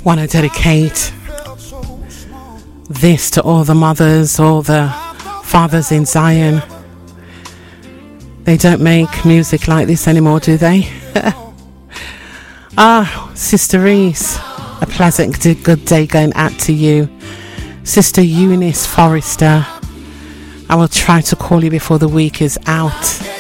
Want to dedicate this to all the mothers, all the fathers in Zion. They don't make music like this anymore, do they? Sister Reese, a pleasant good day going out to you. Sister Eunice Forrester, I will try to call you before the week is out.